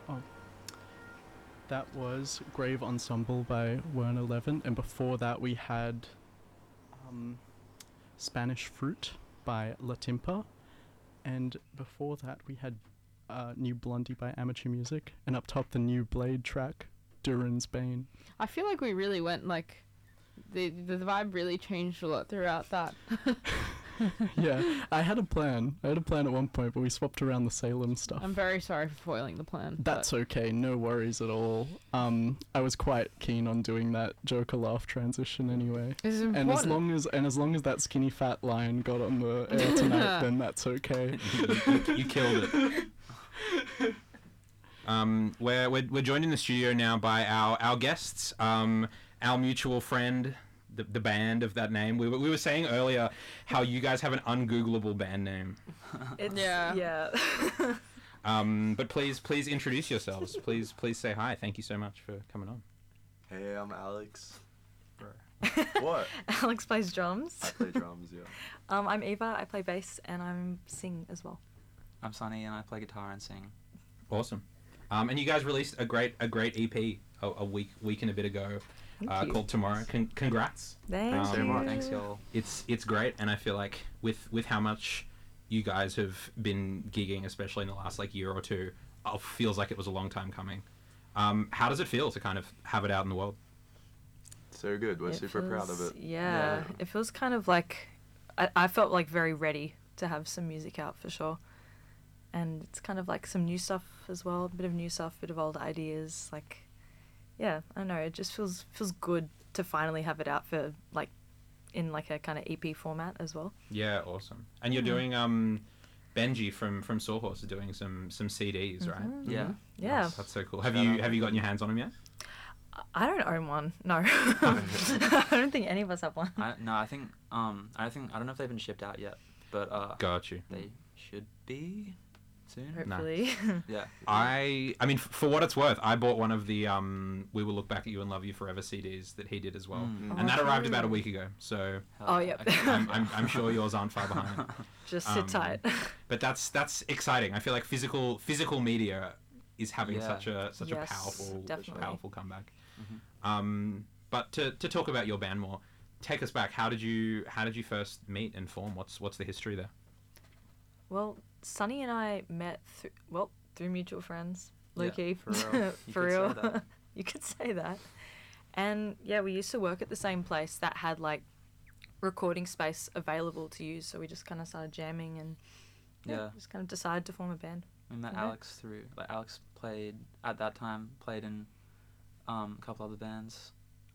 Oh, that was Grave Ensemble by Werner Levin, and before that we had Spanish Fruit by La Timpa, and before that we had New Blondie by Amateur Music, and up top the new Blade track, Duran's Bane. I feel like we really went like the vibe really changed a lot throughout that. Yeah, I had a plan at one point, but we swapped around the Salem stuff. I'm very sorry for foiling the plan. That's okay, no worries at all. I was quite keen on doing that Joker laugh transition anyway. It's important. And as long as that skinny fat line got on the air tonight, then that's okay. You killed it. We're joined in the studio now by our guests, our mutual friend, the band of that name. We were saying earlier how you guys have an ungoogleable band name. Yeah. But please introduce yourselves. Please say hi. Thank you so much for coming on. Hey, I'm Alex. What? Alex plays drums. I play drums, yeah. I'm Eva. I play bass and I'm sing as well. I'm Sunny and I play guitar and sing. Awesome. And you guys released a great EP a week and a bit ago. Called Tomorrow. Congrats. Thanks. Thanks, y'all. It's great, and I feel like with how much you guys have been gigging, especially in the last year or two, it feels like it was a long time coming. How does it feel to kind of have it out in the world? So good. We're super proud of it. Yeah, it feels kind of like I felt like very ready to have some music out for sure. And it's kind of like some new stuff as well, a bit of new stuff, a bit of old ideas, yeah, I don't know, it just feels good to finally have it out for in a kind of EP format as well. Yeah, awesome. And you're doing Benji from Sawhorse is doing some CDs, right? Yeah. Yeah. That's so cool. Have you gotten your hands on them yet? I don't own one. No. I don't think any of us have one. I don't know if they've been shipped out yet, but Got you. they should be soon. Hopefully. Yeah. I mean, for what it's worth, I bought one of the We Will Look Back at You and Love You Forever CDs that he did as well, and that arrived about a week ago. So Yep. I'm sure yours aren't far behind. Just sit tight. But that's exciting. I feel like physical media is having such a Yes, powerful comeback. Mm-hmm. But to talk about your band more, take us back. How did you first meet and form? What's the history there? Well, Sunny and I met through mutual friends, low-key. For real. For real. You could say that. And yeah, we used to work at the same place that had recording space available to use, so we just kind of started jamming and just kind of decided to form a band. We met Alex through, Alex played in a couple other bands,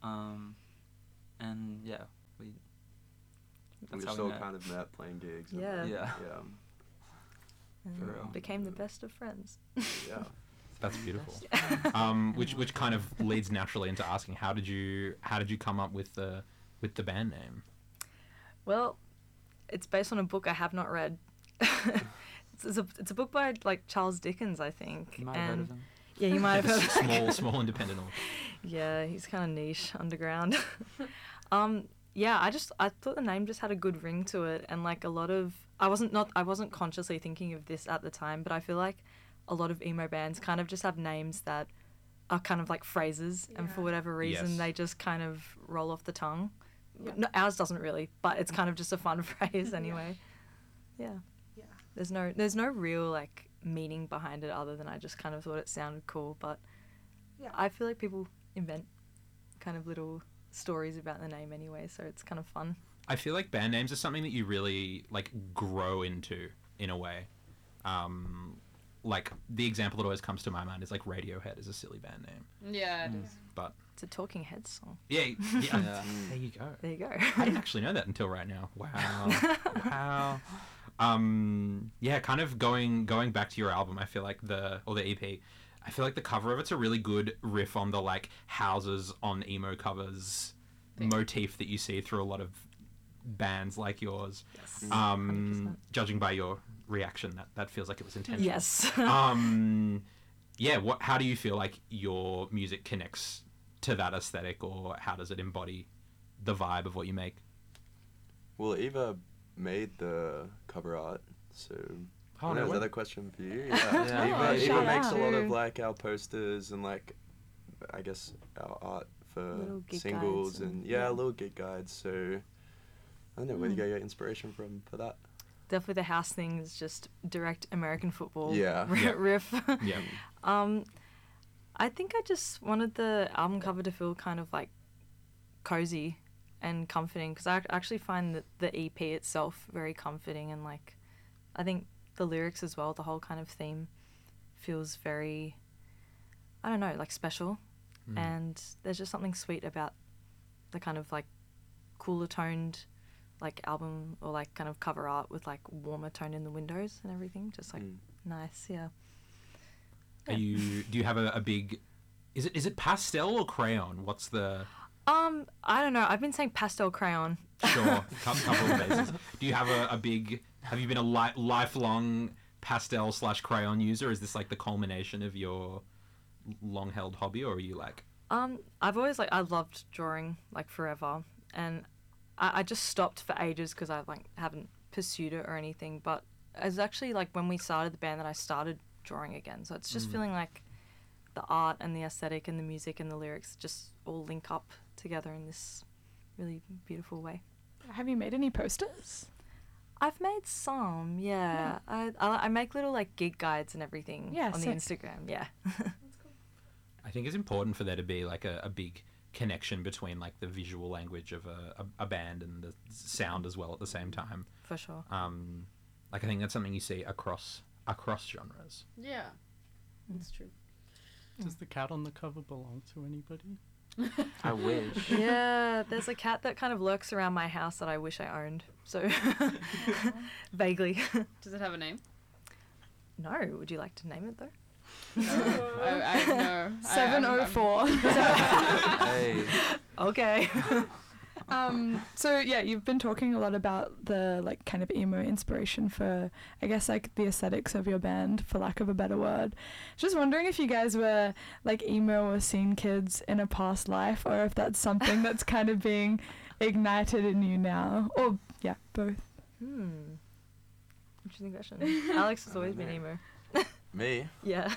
and yeah, we just all kind of met playing gigs. Yeah. For real. Became the best of friends. Yeah. That's beautiful. Which kind of leads naturally into asking, how did you come up with the band name? Well, it's based on a book I have not read. It's a book by Charles Dickens, I think. You might have heard of him. Yeah, you might have heard of him. Small independent author. Yeah, he's kind of niche, underground. Yeah, I thought the name just had a good ring to it, and a lot of I wasn't consciously thinking of this at the time, but I feel like a lot of emo bands kind of just have names that are kind of like phrases, and for whatever reason they just kind of roll off the tongue. Yeah. No, ours doesn't really, but it's kind of just a fun phrase anyway. Yeah. There's no real meaning behind it other than I just kind of thought it sounded cool, but I feel like people invent kind of little stories about the name anyway, so it's kind of fun. I feel like band names are something that you really grow into in a way. The example that always comes to my mind is Radiohead is a silly band name. Yeah, it is. But it's a Talking Heads song. Yeah. There you go. There you go. I didn't actually know that until right now. Wow. Yeah, kind of going back to your album, I feel like the EP, I feel like the cover of it's a really good riff on the houses on emo covers motif that you see through a lot of bands like yours. Yes. 100%. Judging by your reaction, that feels like it was intentional. Yes. Yeah, how do you feel like your music connects to that aesthetic, or how does it embody the vibe of what you make? Well, Eva made the cover art, so Oh, No, no is way. that a question for you? Yeah. Yeah. Oh, Eva shout makes out. a lot of like our posters and like, I guess our art for Little gig singles guides and- yeah, yeah. little gig guides. So I don't know where do you get your inspiration from for that? Definitely the house thing is just direct American football Yeah. Yeah. riff. Yeah. I think I just wanted the album cover to feel kind of like cozy and comforting because I actually find that the EP itself very comforting and like I think the lyrics as well, the whole kind of theme feels very, I don't know, like special. And there's just something sweet about the kind of like cooler toned like album or like kind of cover art with like warmer tone in the windows and everything. Just like nice, yeah. Do you have a big? Is it pastel or crayon? What's the? I don't know. I've been saying pastel crayon. Sure, couple of bases. Do you have a big? Have you been a lifelong pastel / crayon user? Is this like the culmination of your long held hobby, or are you like? I've always I loved drawing like forever, and I just stopped for ages because I like haven't pursued it or anything. But it was actually like when we started the band that I started drawing again. So it's just feeling like the art and the aesthetic and the music and the lyrics just all link up together in this really beautiful way. Have you made any posters? I've made some, yeah. I make little like gig guides and everything Yeah, on the sick. Instagram, yeah. I think it's important for there to be like a big connection between like the visual language of a band and the sound as well at the same time. For sure. Like I think that's something you see across genres. Yeah, that's true. Does the cat on the cover belong to anybody? I wish. Yeah, there's a cat that kind of lurks around my house that I wish I owned. So, vaguely. Does it have a name? No, would you like to name it though? I know. 704. Hey. Okay. So yeah, you've been talking a lot about the like kind of emo inspiration for, I guess, like the aesthetics of your band, for lack of a better word. Just wondering if you guys were like emo or scene kids in a past life, or if that's something that's kind of being ignited in you now, or yeah, both. Interesting question. Alex has always been emo. Me? Yeah.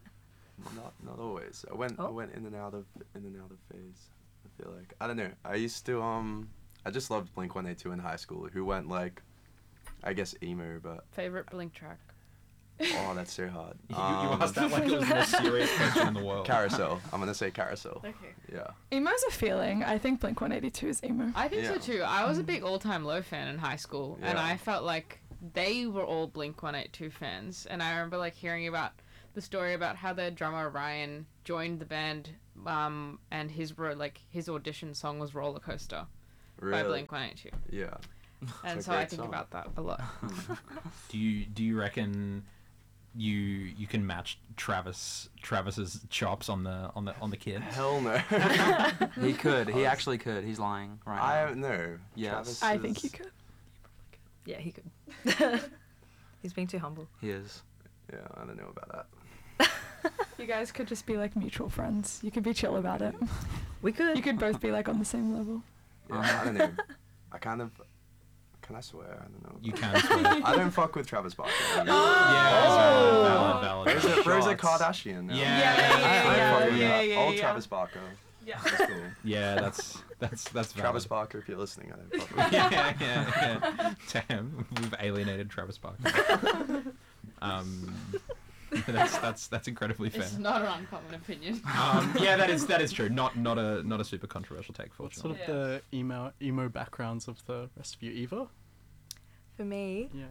Not always. I went in and out of phase. I feel like I don't know. I used to I just loved Blink-182 in high school. Who went like, I guess emo, but Favorite Blink track? oh, that's so hard. You asked that like it was the most serious question in the world. Carousel. I'm gonna say Carousel. Okay. Yeah. Emo's a feeling. I think Blink-182 is emo. I think so Yeah. too. I was a big All Time Low fan in high school, and Yeah. I felt like they were all Blink-182 fans. And I remember like hearing about the story about how their drummer Ryan joined the band, and his audition song was Roller Coaster by Really? Blink-182. Yeah. And It's a so I great think song. about that a lot. Do you reckon you can match Travis's chops on the kid? Hell no. He could. He actually could. He's lying right now. I don't know. Yes. Travis I think is- you could. Yeah, he could. He's being too humble. He is. Yeah, I don't know about that. You guys could just be like mutual friends. You could be chill about it. We could. You could both be like on the same level. Yeah, I don't know. I kind of. Can I swear? I don't know. You can swear. I don't fuck with Travis Barker. Yeah, valid. Rosa Shots. Kardashian now. Yeah. I fuck with yeah, that. yeah, Old yeah. Travis Barker. Yeah. That's cool. Yeah, that's valid. Travis Barker, if you're listening, I don't fuck with yeah. Damn, we've alienated Travis Barker. That's incredibly fair. It's not an uncommon opinion. Yeah, that is true. Not a super controversial take, What's fortunately. sort of the emo backgrounds of the rest of you, Eva? For me, Yeah.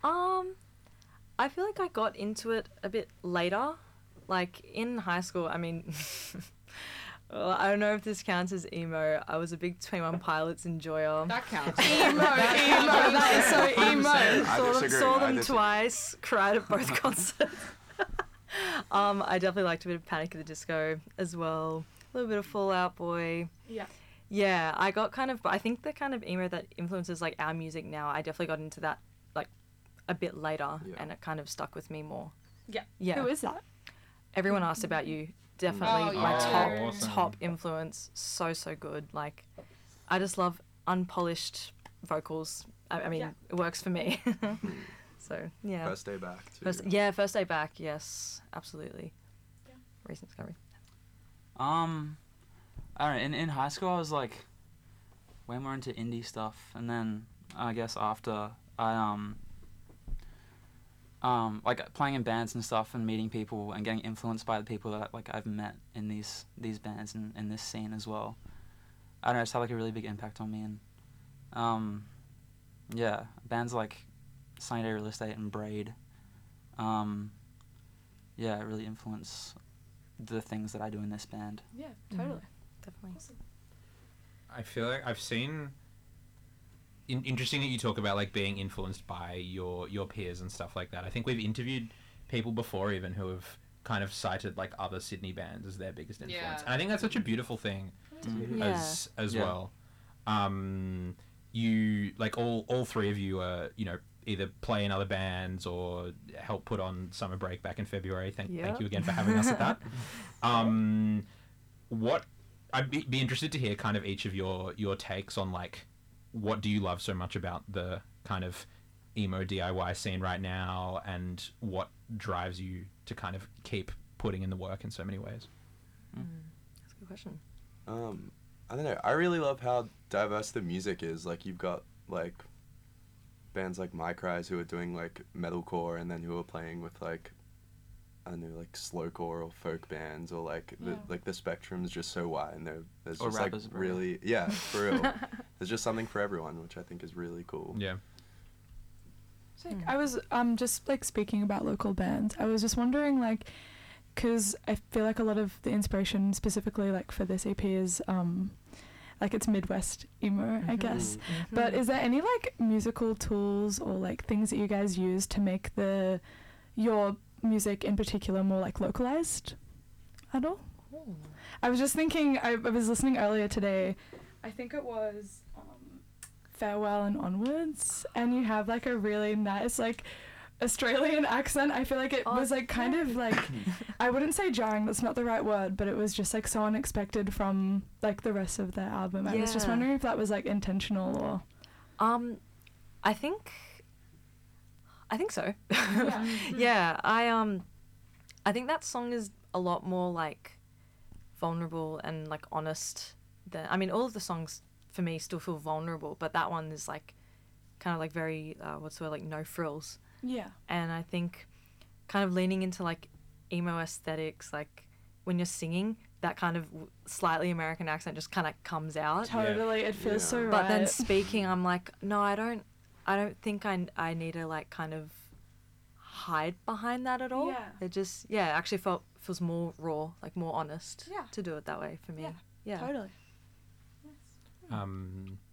I feel like I got into it a bit later. Like in high school, I mean, well, I don't know if this counts as emo. I was a big 21 Pilots enjoyer. That counts. Emo, that was so emo. I disagree. Saw I them disagree. twice, cried at both concerts. I definitely liked a bit of Panic at the Disco as well. A little bit of Fall Out Boy. Yeah. Yeah, I got kind of, I think the kind of emo that influences like our music now, I definitely got into that like a bit later, Yeah. and it kind of stuck with me more. Yeah. Yeah. Who is that? Everyone asked about you. Definitely Oh, my yeah. Awesome. top influence. So good. Like, I just love unpolished vocals. I mean, Yeah. it works for me. So yeah. First day back too. First day back. Yes, absolutely. Yeah. Recent discovery. I don't know. In high school, I was like way more into indie stuff, and then I guess after I like playing in bands and stuff, and meeting people and getting influenced by the people that like I've met in these bands and in this scene as well. I don't know. It's had like a really big impact on me, and yeah, bands like Sunny Day Real Estate and Braid, yeah, really influence the things that I do in this band. Yeah, totally. Definitely. I feel like I've seen. Interesting that you talk about like being influenced by your peers and stuff like that. I think we've interviewed people before even who have kind of cited like other Sydney bands as their biggest influence, and I think that's such a beautiful thing as well. You like all three of you are either play in other bands or help put on Summer Break back in February. Thank you again for having us at that. What I'd be interested to hear kind of each of your takes on like what do you love so much about the kind of emo DIY scene right now, and what drives you to kind of keep putting in the work in so many ways? That's a good question. I don't know. I really love how diverse the music is. Like you've got like bands like My Cries who are doing like metalcore, and then who are playing with like I don't know, like slowcore or folk bands, or like the spectrum is just so wide, and there's or just like rappers, bro. really for real. There's just something for everyone, which I think is really cool. Yeah. Sick. I was just like speaking about local bands. I was just wondering like, cause I feel like a lot of the inspiration specifically like for this EP is like it's Midwest emo, I guess. But is there any like musical tools or like things that you guys use to make your music in particular more like localized at all? I was just thinking, I was listening earlier today, I think it was Farewell and Onwards, and you have like a really nice like Australian accent. I feel like it was like kind of like, I wouldn't say jarring, that's not the right word, but it was just like so unexpected from like the rest of their album. I was just wondering if that was like intentional or... I think so. Yeah. I think that song is a lot more like vulnerable and like honest than, I mean, all of the songs for me still feel vulnerable, but that one is like kind of like very like no frills. Yeah. And I think kind of leaning into like emo aesthetics, like when you're singing, that kind of slightly American accent just kind of comes out. Totally, it feels so right. But then speaking, I'm like, no, I don't think I need to like kind of hide behind that at all. Yeah. It just actually feels more raw, like more honest to do it that way for me. Yeah. Totally.